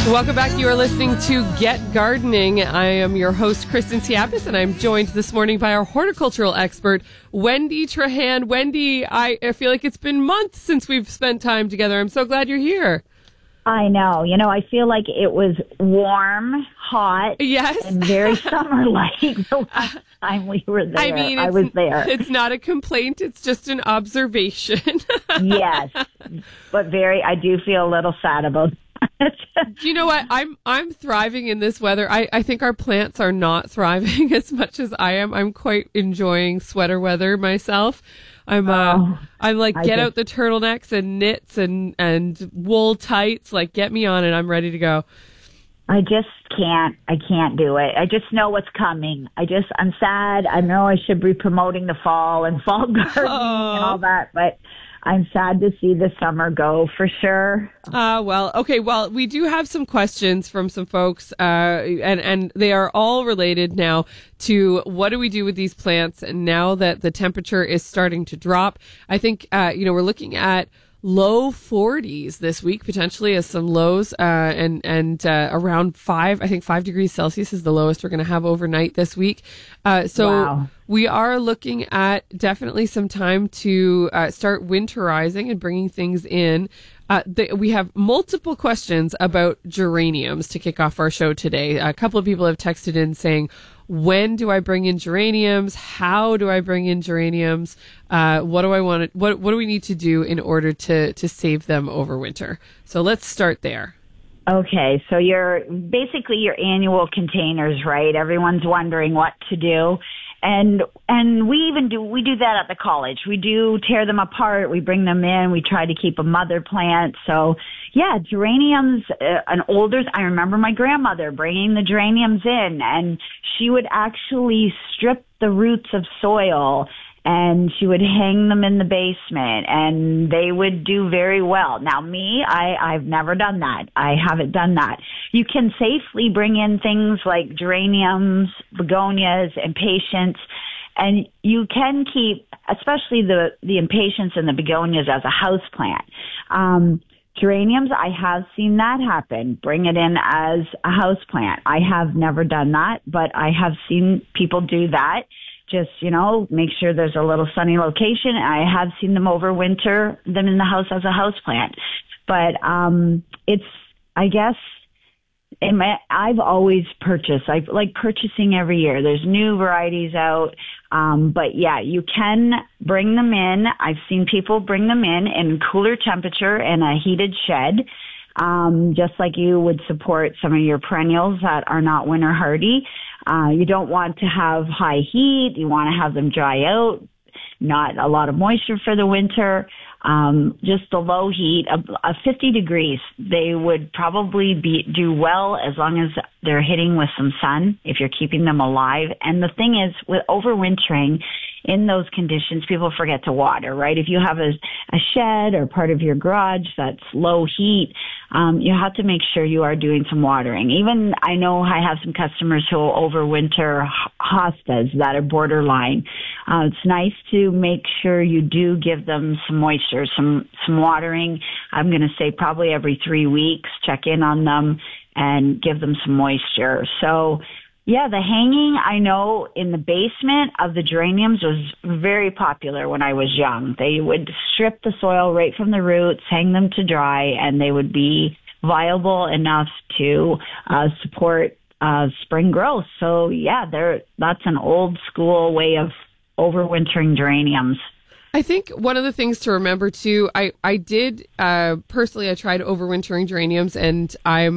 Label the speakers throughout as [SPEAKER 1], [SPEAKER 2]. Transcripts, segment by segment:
[SPEAKER 1] Welcome back. You are listening to Get Gardening. I am your host, Kristen Siapis, and I'm joined this morning by our horticultural expert, Wendy Trahan. Wendy, I feel like it's been months since we've spent time together. I'm so glad you're here.
[SPEAKER 2] I know. I feel like it was warm, hot,
[SPEAKER 1] yes,
[SPEAKER 2] and very summer-like the last time we were there. I was there.
[SPEAKER 1] It's not a complaint. It's just an observation.
[SPEAKER 2] Yes, but I do feel a little sad about it.
[SPEAKER 1] Do you know what? I'm thriving in this weather. I think our plants are not thriving as much as I am. I'm quite enjoying sweater weather myself. I'm like, get out the turtlenecks and knits and wool tights. Like, get me on it. I'm ready to go.
[SPEAKER 2] I just can't. I can't do it. I just know what's coming. I'm sad. I know I should be promoting the fall and fall gardening and all that, but I'm sad to see the summer go for sure.
[SPEAKER 1] Okay. Well, we do have some questions from some folks, and they are all related now to what do we do with these plants now that the temperature is starting to drop. I think, we're looking at low 40s this week, potentially as some lows, and around 5 degrees Celsius is the lowest we're going to have overnight this week.
[SPEAKER 2] Wow.
[SPEAKER 1] We are looking at definitely some time to start winterizing and bringing things in. We have multiple questions about geraniums to kick off our show today. A couple of people have texted in saying, when do I bring in geraniums? How do I bring in geraniums? What do I want? What do we need to do in order to save them over winter? So let's start there.
[SPEAKER 2] Okay, so you're basically your annual containers, right? Everyone's wondering what to do. And we do that at the college. We do tear them apart. We bring them in. We try to keep a mother plant. So yeah, geraniums, I remember my grandmother bringing the geraniums in, and she would actually strip the roots of soil and she would hang them in the basement, and they would do very well. Now I've never done that. I haven't done that. You can safely bring in things like geraniums, begonias, impatiens, and you can keep, especially the impatiens and the begonias, as a house plant. Geraniums, I have seen that happen. Bring it in as a house plant. I have never done that, but I have seen people do that. Just, make sure there's a little sunny location. I have seen them overwinter them in the house as a house plant. But I've always purchased. I like purchasing every year. There's new varieties out. But yeah, you can bring them in. I've seen people bring them in cooler temperature in a heated shed. Just like you would support some of your perennials that are not winter hardy. You don't want to have high heat. You want to have them dry out, not a lot of moisture for the winter. Just the low heat of 50 degrees. They would probably do well as long as they're hitting with some sun, if you're keeping them alive. And the thing is, with overwintering in those conditions, people forget to water, right? If you have a shed or part of your garage that's low heat, you have to make sure you are doing some watering. Even I know I have some customers who will overwinter hostas that are borderline. It's nice to make sure you do give them some moisture, some watering. I'm going to say probably every 3 weeks, check in on them and give them some moisture. So yeah, the hanging, I know in the basement of the geraniums was very popular when I was young. They would strip the soil right from the roots, hang them to dry, and they would be viable enough to support spring growth. So yeah, that's an old school way of overwintering geraniums.
[SPEAKER 1] I think one of the things to remember too, I did personally, I tried overwintering geraniums, and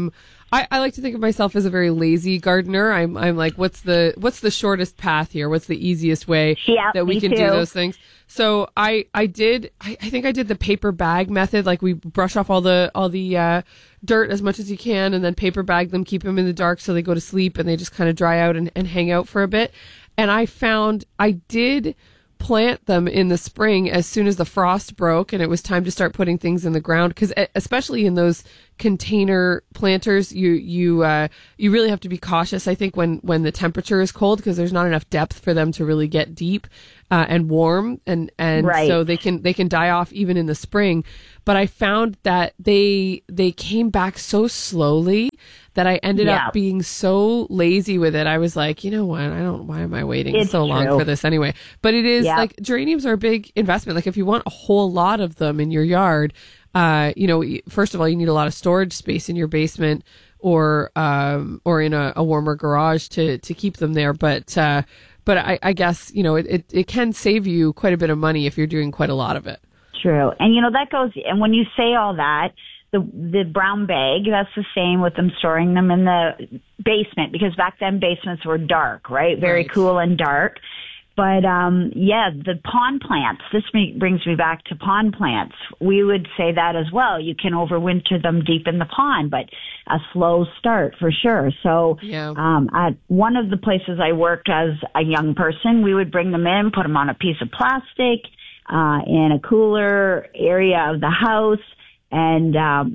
[SPEAKER 1] I like to think of myself as a very lazy gardener. I'm like, what's the shortest path here? What's the easiest way that we can do those things? So I think I did the paper bag method. Like, we brush off all the dirt as much as you can, and then paper bag them, keep them in the dark so they go to sleep and they just kind of dry out and hang out for a bit. And I found I did plant them in the spring as soon as the frost broke and it was time to start putting things in the ground, because especially in those container planters, you really have to be cautious, I think, when the temperature is cold, because there's not enough depth for them to really get deep and warm, and
[SPEAKER 2] right.
[SPEAKER 1] So they can die off even in the spring. But I found that they came back so slowly that I ended up being so lazy with it. I was like, you know what? Why am I waiting so long for this anyway? But it is like geraniums are a big investment. Like if you want a whole lot of them in your yard, first of all, you need a lot of storage space in your basement or in a warmer garage to keep them there. But I guess, it can save you quite a bit of money if you're doing quite a lot of it.
[SPEAKER 2] True. And, that goes, and when you say all that, the brown bag, that's the same with them storing them in the basement, because back then basements were dark, right? Very cool and dark. But, the pond plants, this brings me back to pond plants. We would say that as well. You can overwinter them deep in the pond, but a slow start for sure. So, at one of the places I worked as a young person, we would bring them in, put them on a piece of plastic, in a cooler area of the house. And,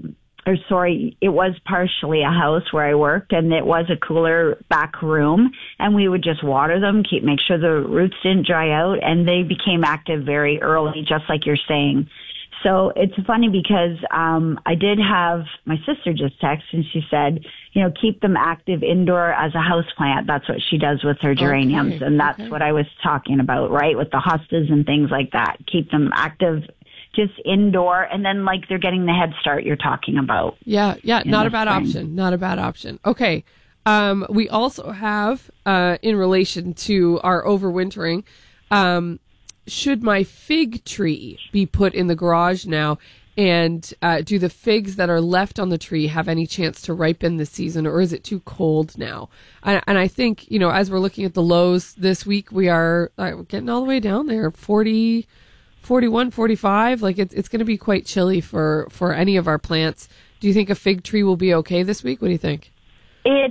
[SPEAKER 2] it was partially a house where I worked, and it was a cooler back room, and we would just water them, make sure the roots didn't dry out, and they became active very early, just like you're saying. So it's funny because, I did have my sister just text, and she said, keep them active indoor as a house plant. That's what she does with her geraniums. And that's what I was talking about, right? With the hostas and things like that. Keep them active just indoor, and then like they're getting the head start you're talking about.
[SPEAKER 1] Yeah, not a bad option. Not a bad option. Okay. We also have, in relation to our overwintering, should my fig tree be put in the garage now? And do the figs that are left on the tree have any chance to ripen this season, or is it too cold now? And I think, as we're looking at the lows this week, we are getting all the way down there, 40, 41, 45. Like it's going to be quite chilly for any of our plants. Do you think a fig tree will be okay this week? What do you think?
[SPEAKER 2] You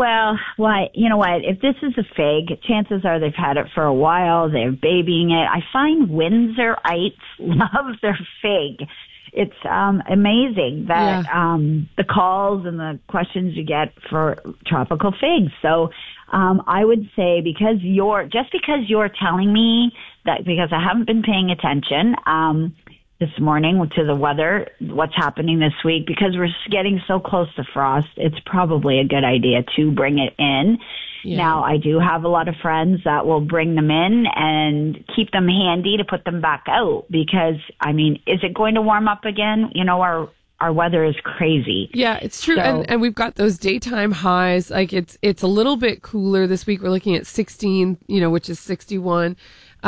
[SPEAKER 2] know what? If this is a fig, chances are they've had it for a while. They're babying it. I find Windsorite love their fig. It's amazing that the calls and the questions you get for tropical figs. So I would say because you're telling me that, because I haven't been paying attention this morning to the weather, what's happening this week, because we're getting so close to frost, it's probably a good idea to bring it in. Yeah. Now, I do have a lot of friends that will bring them in and keep them handy to put them back out, because, is it going to warm up again? Our weather is crazy.
[SPEAKER 1] Yeah, it's true. So, and we've got those daytime highs. Like it's a little bit cooler this week. We're looking at 16, which is 61.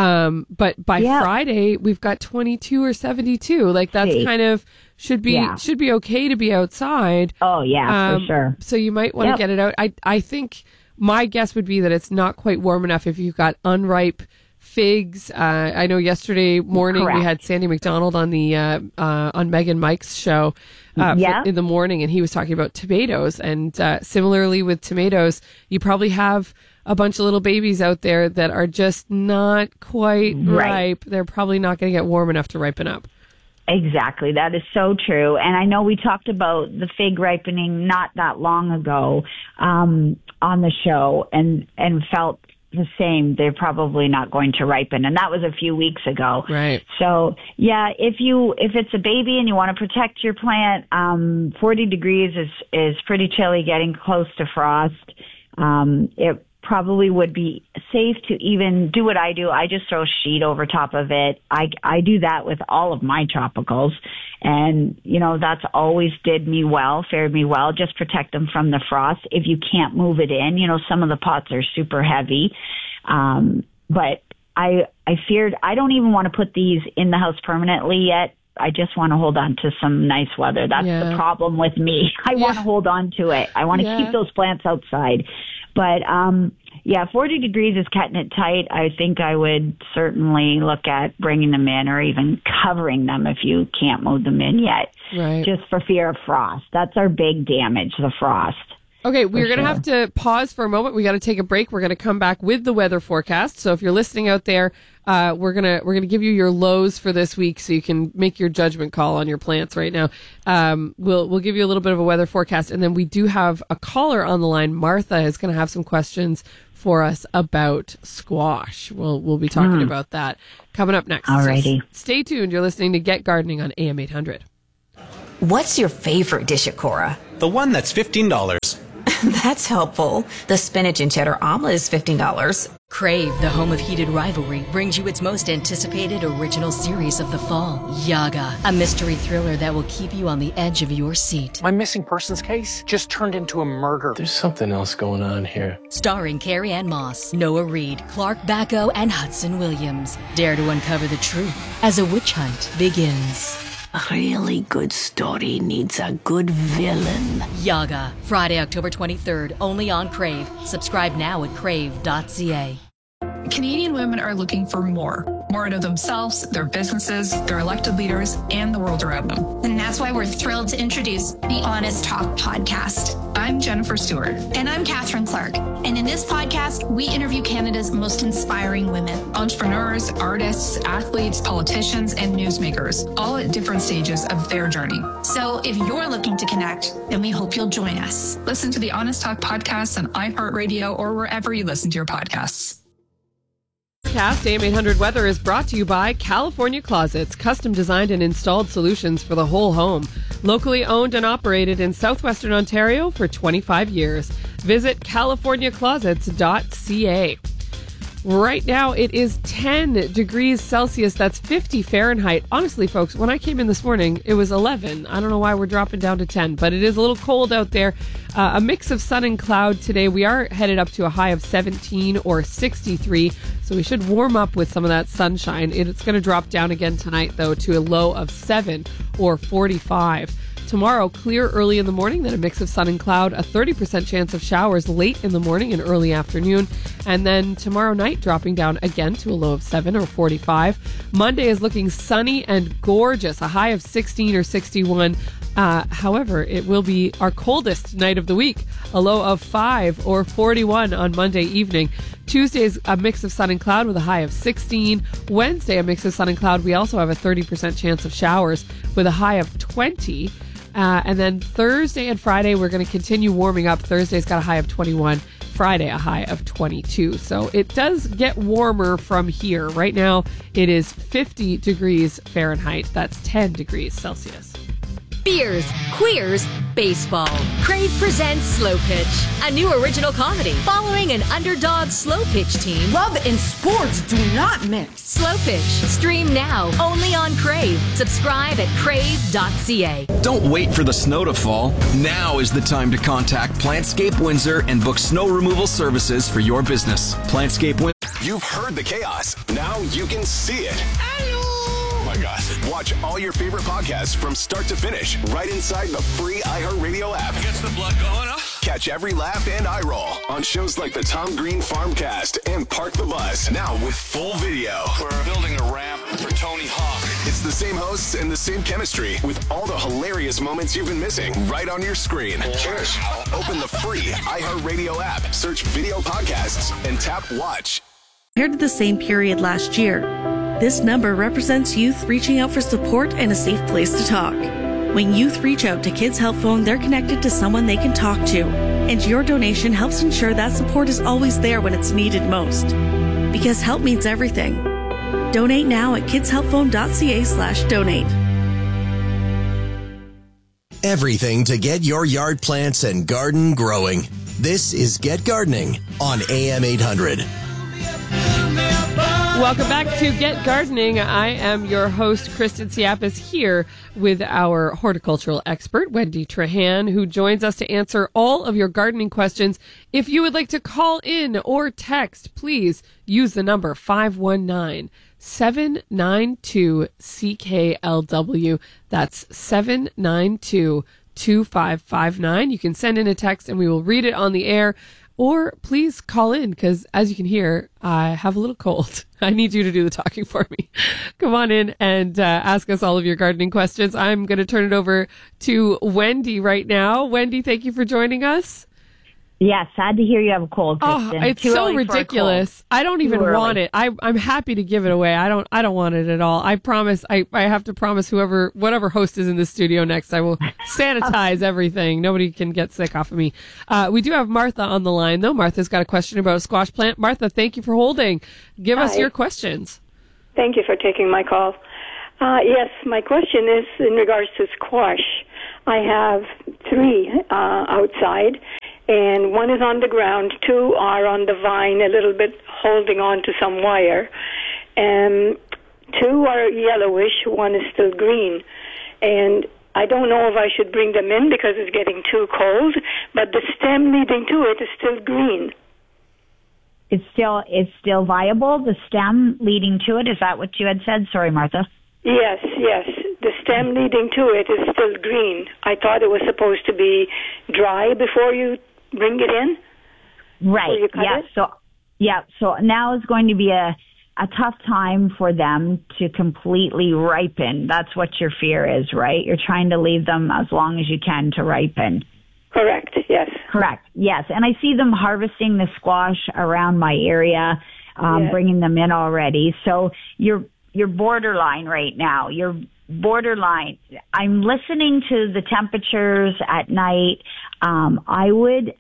[SPEAKER 1] But by Friday, we've got 22 or 72. Like that's kind of should be okay to be outside.
[SPEAKER 2] Oh yeah, for sure.
[SPEAKER 1] So you might want to get it out. I think my guess would be that it's not quite warm enough if you've got unripe figs. I know yesterday morning we had Sandy McDonald on the on Meg and Mike's show in the morning, and he was talking about tomatoes. And similarly with tomatoes, you probably have a bunch of little babies out there that are just not quite ripe. They're probably not going to get warm enough to ripen up.
[SPEAKER 2] Exactly. That is so true. And I know we talked about the fig ripening not that long ago on the show, and felt the same. They're probably not going to ripen, and that was a few weeks ago.
[SPEAKER 1] Right.
[SPEAKER 2] So if it's a baby and you want to protect your plant, 40 degrees is pretty chilly, getting close to frost. It probably would be safe to even do what I do. I just throw a sheet over top of it. I do that with all of my tropicals, and that's always fared me well. Just protect them from the frost. If you can't move it in, some of the pots are super heavy, but I feared I don't even want to put these in the house permanently yet. I just want to hold on to some nice weather. That's the problem with me. I want to hold on to it. I want to keep those plants outside. But, 40 degrees is cutting it tight. I think I would certainly look at bringing them in, or even covering them if you can't move them in yet, just for fear of frost. That's our big damage, the frost.
[SPEAKER 1] Okay, we're going to have to pause for a moment. We got to take a break. We're going to come back with the weather forecast. So if you're listening out there, we're going to give you your lows for this week so you can make your judgment call on your plants right now. We'll give you a little bit of a weather forecast, and then we do have a caller on the line. Martha is going to have some questions for us about squash. We'll be talking about that coming up next.
[SPEAKER 2] Alrighty.
[SPEAKER 1] So stay tuned. You're listening to Get Gardening on AM 800.
[SPEAKER 3] What's your favorite dish at Cora? The one that's $15.
[SPEAKER 4] That's helpful. The spinach and cheddar omelet is $15.
[SPEAKER 5] Crave, the home of heated rivalry, brings you its most anticipated original series of the fall, Yaga, a mystery thriller that will keep you on the edge of your seat.
[SPEAKER 6] My missing persons case just turned into a murder.
[SPEAKER 7] There's something else going on here.
[SPEAKER 5] Starring Carrie Ann Moss, Noah Reid, Clark Bacco, and Hudson Williams. Dare to uncover the truth as a witch hunt begins.
[SPEAKER 8] A really good story needs a good villain.
[SPEAKER 5] Yaga, Friday, October 23rd, only on Crave. Subscribe now at crave.ca.
[SPEAKER 9] Canadian women are looking for more out of themselves, their businesses, their elected leaders, and the world around them.
[SPEAKER 10] And that's why we're thrilled to introduce the Honest Talk podcast.
[SPEAKER 9] I'm Jennifer Stewart.
[SPEAKER 10] And I'm Catherine Clark. And in this podcast, we interview Canada's most inspiring women.
[SPEAKER 9] Entrepreneurs, artists, athletes, politicians, and newsmakers, all at different stages of their journey.
[SPEAKER 10] So if you're looking to connect, then we hope you'll join us.
[SPEAKER 9] Listen to the Honest Talk podcast on iHeartRadio or wherever you listen to your podcasts.
[SPEAKER 1] Cast AM 800 Weather is brought to you by California Closets, custom designed and installed solutions for the whole home. Locally owned and operated in southwestern Ontario for 25 years. Visit californiaclosets.ca. Right now, it is 10 degrees Celsius. That's 50 Fahrenheit. Honestly, folks, when I came in this morning, it was 11. I don't know why we're dropping down to 10, but it is a little cold out there. A mix of sun and cloud today. We are headed up to a high of 17 or 63, so we should warm up with some of that sunshine. It's going to drop down again tonight, though, to a low of 7 or 45. Tomorrow, clear early in the morning, then a mix of sun and cloud, a 30% chance of showers late in the morning and early afternoon. And then tomorrow night, dropping down again to a low of 7 or 45. Monday is looking sunny and gorgeous, a high of 16 or 61. However, it will be our coldest night of the week, a low of 5 or 41 on Monday evening. Tuesday's a mix of sun and cloud with a high of 16. Wednesday, a mix of sun and cloud. We also have a 30% chance of showers with a high of 20. And then Thursday and Friday, we're going to continue warming up. Thursday's got a high of 21. Friday, a high of 22. So it does get warmer from here. Right now, it is 50 degrees Fahrenheit. That's 10 degrees Celsius.
[SPEAKER 5] Beers, queers, baseball. Crave presents Slow Pitch, a new original comedy following an underdog slow pitch team.
[SPEAKER 8] Love and sports do not mix.
[SPEAKER 5] Slow Pitch, stream now, only on Crave. Subscribe at crave.ca.
[SPEAKER 11] Don't wait for the snow to fall. Now is the time to contact Plantscape Windsor and book snow removal services for your business. Plantscape Windsor.
[SPEAKER 12] You've heard the chaos. Now you can see it. Oh my gosh. Watch all your favorite podcasts from start to finish right inside the free iHeartRadio app.
[SPEAKER 13] Gets the blood going, huh?
[SPEAKER 12] Catch every laugh and eye roll on shows like the Tom Green Farmcast and Park the Bus. Now with full video.
[SPEAKER 13] We're building a ramp for Tony Hawk.
[SPEAKER 12] It's the same hosts and the same chemistry with all the hilarious moments you've been missing right on your screen.
[SPEAKER 13] Cheers.
[SPEAKER 12] Open the free iHeartRadio app, search video podcasts, and tap watch.
[SPEAKER 14] Compared to the same period last year, this number represents youth reaching out for support and a safe place to talk. When youth reach out to Kids Help Phone, they're connected to someone they can talk to, and your donation helps ensure that support is always there when it's needed most. Because help means everything. Donate now at kidshelpphone.ca/donate.
[SPEAKER 15] Everything to get your yard plants and garden growing. This is Get Gardening on AM 800.
[SPEAKER 1] Welcome back to Get Gardening. I am your host, Kristen Siapis, here with our horticultural expert, Wendy Trahan, who joins us to answer all of your gardening questions. If you would like to call in or text, please use the number 519-792-CKLW. That's 792-2559. You can send in a text and we will read it on the air. Or please call in, because as you can hear, I have a little cold. I need you to do the talking for me. Come on in and ask us all of your gardening questions. I'm going to turn it over to Wendy right now. Wendy, thank you for joining us.
[SPEAKER 2] Yeah, sad to hear you have a cold, Kristen.
[SPEAKER 1] Oh, it's so ridiculous. I don't even want it. I'm happy to give it away. I don't want it at all. I promise. I have to promise whatever host is in the studio next, I will sanitize everything. Nobody can get sick off of me. We do have Martha on the line, though. Martha's got a question about a squash plant. Martha, thank you for holding. Give us your questions.
[SPEAKER 16] Thank you for taking my call. Yes, my question is in regards to squash.
[SPEAKER 3] I have 3 outside, and 1 is on the ground, 2 are on the vine, a little bit holding on to some wire, and 2 are yellowish, 1 is still green. And I don't know if I should bring them in because it's getting too cold, but the stem leading to it is still green.
[SPEAKER 2] It's still viable, the stem leading to it? Is that what you had said? Sorry, Martha.
[SPEAKER 3] Yes. The stem leading to it is still green. I thought it was supposed to be dry before you bring it in.
[SPEAKER 2] Right.
[SPEAKER 3] You cut it?
[SPEAKER 2] So now is going to be a tough time for them to completely ripen. That's what your fear is, right? You're trying to leave them as long as you can to ripen.
[SPEAKER 3] Correct, yes.
[SPEAKER 2] Correct, yes. And I see them harvesting the squash around my area, bringing them in already. So you're borderline right now. You're borderline. I'm listening to the temperatures at night. I would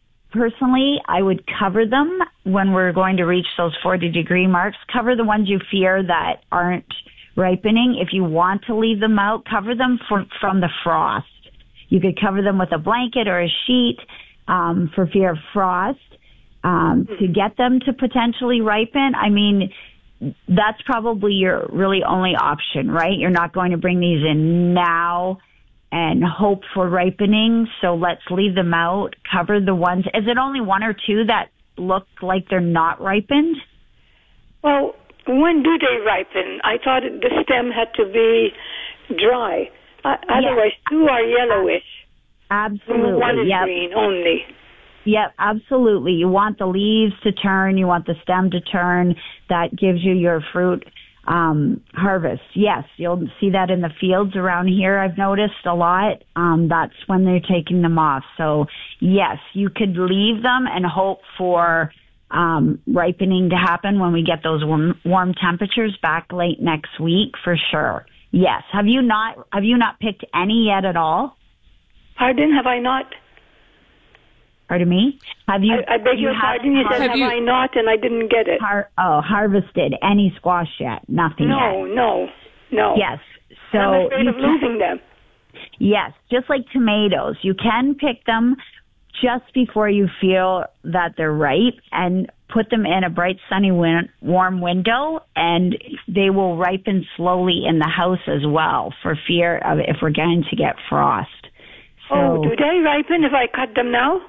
[SPEAKER 2] cover them when we're going to reach those 40-degree marks. Cover the ones you fear that aren't ripening. If you want to leave them out, cover them from the frost. You could cover them with a blanket or a sheet for fear of frost to get them to potentially ripen. I mean, that's probably your really only option, right? You're not going to bring these in now and hope for ripening, so let's leave them out, cover the ones. Is it only 1 or 2 that look like they're not ripened?
[SPEAKER 3] Well, when do they ripen? I thought the stem had to be dry. Otherwise, 2 are yellowish.
[SPEAKER 2] Absolutely.
[SPEAKER 3] 1 is green only.
[SPEAKER 2] Yep, absolutely. You want the leaves to turn. You want the stem to turn. That gives you your fruit harvest. Yes, you'll see that in the fields around here. I've noticed a lot. That's when they're taking them off. So, yes, you could leave them and hope for ripening to happen when we get those warm temperatures back late next week for sure. Yes. Have you not picked any yet at all?
[SPEAKER 3] Pardon? Have I not?
[SPEAKER 2] Pardon me? Have you?
[SPEAKER 3] I beg your pardon. You said, have I not? And I didn't get it.
[SPEAKER 2] Harvested any squash yet? Nothing yet?
[SPEAKER 3] No.
[SPEAKER 2] Yes. So
[SPEAKER 3] I'm afraid of losing them.
[SPEAKER 2] Yes. Just like tomatoes. You can pick them just before you feel that they're ripe and put them in a bright, sunny, warm window, and they will ripen slowly in the house as well for fear of if we're going to get frost. So,
[SPEAKER 3] do they ripen if I cut them now?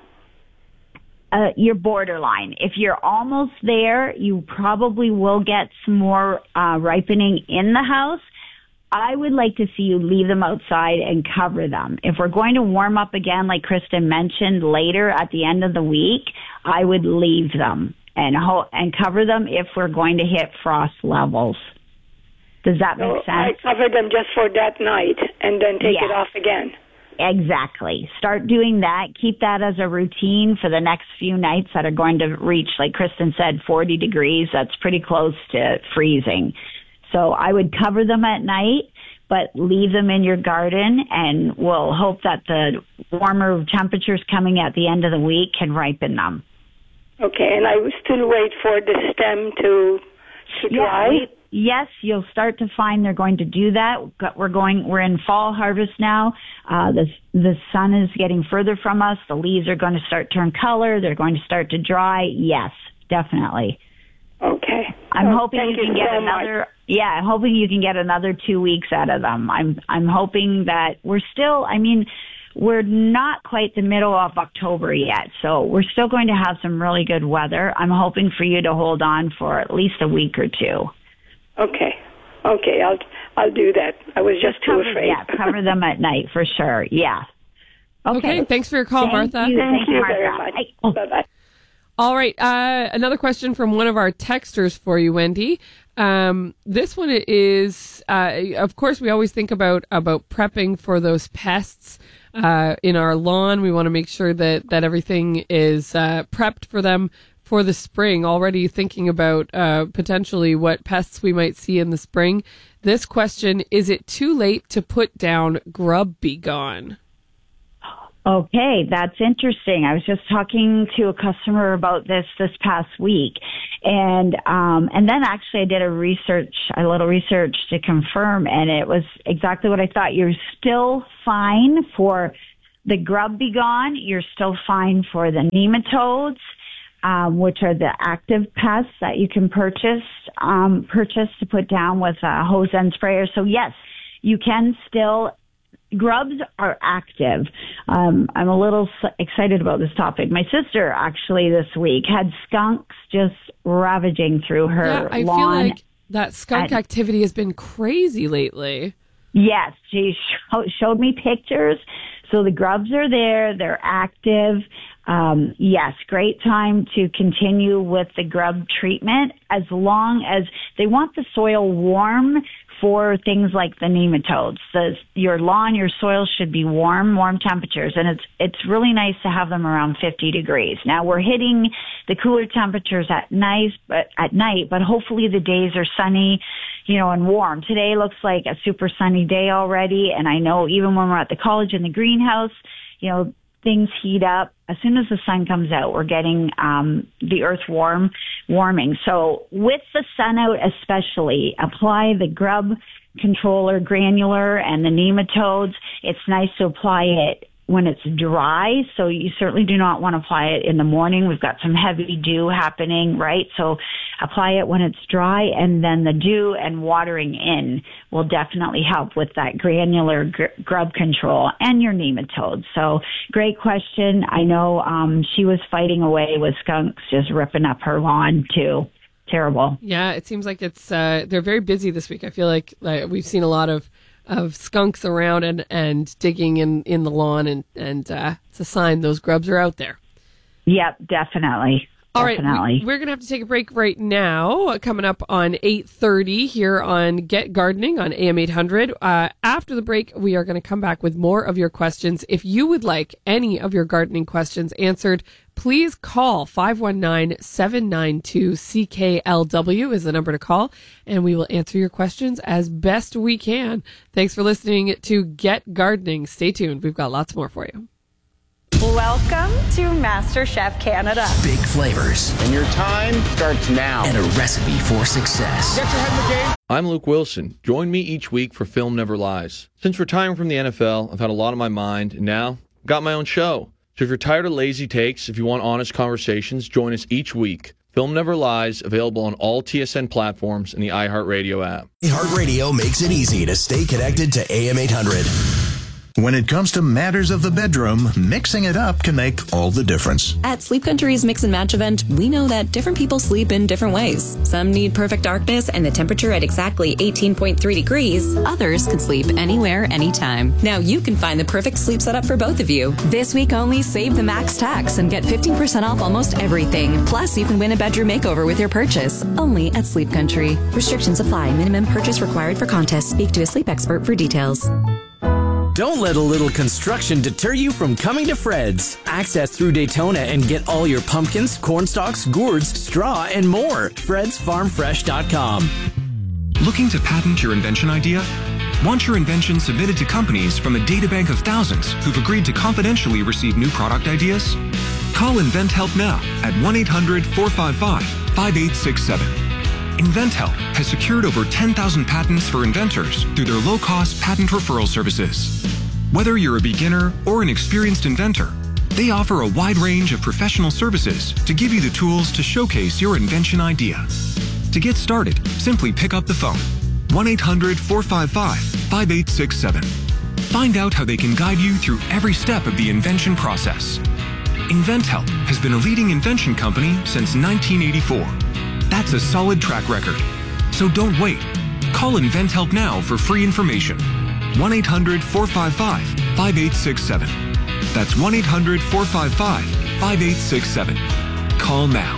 [SPEAKER 2] You're borderline. If you're almost there, you probably will get some more ripening in the house. I would like to see you leave them outside and cover them. If we're going to warm up again, like Kristen mentioned, later at the end of the week, I would leave them and cover them if we're going to hit frost levels. Does that make sense?
[SPEAKER 3] I cover them just for that night and then take it off again.
[SPEAKER 2] Exactly. Start doing that. Keep that as a routine for the next few nights that are going to reach, like Kristen said, 40 degrees. That's pretty close to freezing. So I would cover them at night, but leave them in your garden, and we'll hope that the warmer temperatures coming at the end of the week can ripen them.
[SPEAKER 3] Okay, and I will still wait for the stem to dry?
[SPEAKER 2] Yes, you'll start to find they're going to do that. We're in fall harvest now. The sun is getting further from us. The leaves are going to start to turn color. They're going to start to dry. Yes, definitely.
[SPEAKER 3] Okay.
[SPEAKER 2] I'm hoping you can get another. Yeah, I'm hoping you can get another 2 weeks out of them. I'm hoping that we're not quite the middle of October yet, so we're still going to have some really good weather. I'm hoping for you to hold on for at least a week or 2.
[SPEAKER 3] Okay, I'll do that. I was just too afraid.
[SPEAKER 2] Yeah, cover them at night for sure. Yeah.
[SPEAKER 1] Okay, thanks for your call, Martha.
[SPEAKER 3] Thank you very much. Bye-bye.
[SPEAKER 1] All right, another question from one of our texters for you, Wendy. This one is, of course, we always think about prepping for those pests in our lawn. We want to make sure that everything is prepped for them for the spring, already thinking about potentially what pests we might see in the spring. This question, is it too late to put down Grub B Gone?
[SPEAKER 2] Okay, that's interesting. I was just talking to a customer about this past week, and then actually I did a little research to confirm, and it was exactly what I thought. You're still fine for the grub be gone. You're still fine for the nematodes, which are the active pests that you can purchase to put down with a hose end sprayer. So yes, you can still. Grubs are active. I'm a little excited about this topic. My sister actually this week had skunks just ravaging through her lawn.
[SPEAKER 1] I feel like that skunk activity has been crazy lately.
[SPEAKER 2] Yes, she showed me pictures. So the grubs are there. They're active. Yes, great time to continue with the grub treatment as long as they want the soil warm for things like the nematodes. Your lawn, your soil should be warm temperatures, and it's really nice to have them around 50 degrees. Now we're hitting the cooler temperatures at night, but hopefully the days are sunny, and warm. Today looks like a super sunny day already, and I know even when we're at the college in the greenhouse, things heat up. As soon as the sun comes out, we're getting the earth warming. So with the sun out especially, apply the grub controller granular and the nematodes. It's nice to apply it when it's dry, so you certainly do not want to apply it in the morning. We've got some heavy dew happening, right? So apply it when it's dry, and then the dew and watering in will definitely help with that granular grub control and your nematodes. So great question. I know she was fighting away with skunks just ripping up her lawn too. Terrible.
[SPEAKER 1] Yeah, it seems like it's they're very busy this week. I feel like we've seen a lot of skunks around and digging in the lawn, and it's a sign those grubs are out there. Yep,
[SPEAKER 2] definitely.
[SPEAKER 1] All right, we're going to have to take a break right now. Coming up on 8:30 here on Get Gardening on AM 800. After the break, we are going to come back with more of your questions. If you would like any of your gardening questions answered, please call 519-792-CKLW is the number to call, and we will answer your questions as best we can. Thanks for listening to Get Gardening. Stay tuned. We've got lots more for you.
[SPEAKER 16] Welcome to MasterChef Canada.
[SPEAKER 17] Big flavors.
[SPEAKER 18] And your time starts now.
[SPEAKER 17] And a recipe for success.
[SPEAKER 18] Get your head in the game.
[SPEAKER 19] I'm Luke Wilson. Join me each week for Film Never Lies. Since retiring from the NFL, I've had a lot on my mind, and now I've got my own show. So if you're tired of lazy takes, if you want honest conversations, join us each week. Film Never Lies, available on all TSN platforms and the iHeartRadio app.
[SPEAKER 15] iHeartRadio makes it easy to stay connected to AM 800.
[SPEAKER 20] When it comes to matters of the bedroom, mixing it up can make all the difference.
[SPEAKER 21] At Sleep Country's Mix and Match event, we know that different people sleep in different ways. Some need perfect darkness and the temperature at exactly 18.3 degrees.
[SPEAKER 22] Others can sleep anywhere, anytime.
[SPEAKER 21] Now you can find the perfect sleep setup for both of you.
[SPEAKER 22] This week only, save the max tax and get 15% off almost everything. Plus, you can win a bedroom makeover with your purchase. Only at Sleep Country. Restrictions apply. Minimum purchase required for contest. Speak to a sleep expert for details.
[SPEAKER 23] Don't let a little construction deter you from coming to Fred's. Access through Daytona and get all your pumpkins, corn stalks, gourds, straw, and more. Fred'sFarmFresh.com.
[SPEAKER 24] Looking to patent your invention idea? Want your invention submitted to companies from a databank of thousands who've agreed to confidentially receive new product ideas? Call InventHelp now at 1-800-455-5867. InventHelp has secured over 10,000 patents for inventors through their low-cost patent referral services. Whether you're a beginner or an experienced inventor, they offer a wide range of professional services to give you the tools to showcase your invention idea. To get started, simply pick up the phone, 1-800-455-5867. Find out how they can guide you through every step of the invention process. InventHelp has been a leading invention company since 1984. That's a solid track record. So don't wait. Call InventHelp now for free information. 1-800-455-5867. That's 1-800-455-5867. Call now.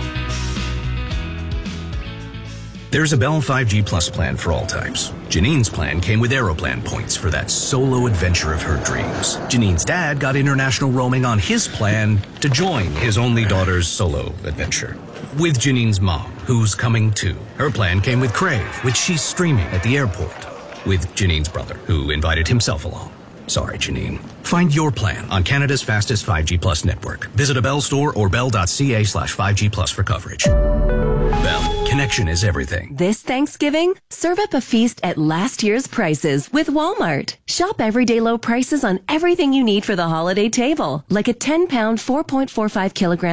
[SPEAKER 25] There's a Bell 5G Plus plan for all types. Janine's plan came with Aeroplan points for that solo adventure of her dreams. Janine's dad got international roaming on his plan to join his only daughter's solo adventure. With Janine's mom, who's coming too. Her plan came with Crave, which she's streaming at the airport. With Janine's brother, who invited himself along. Sorry, Janine. Find your plan on Canada's fastest 5G Plus network. Visit a Bell store or bell.ca/5G Plus for coverage. Bell, connection is everything.
[SPEAKER 4] This Thanksgiving, serve up a feast at last year's prices with Walmart. Shop everyday low prices on everything you need for the holiday table, like a 10-pound, 4.45 kilogram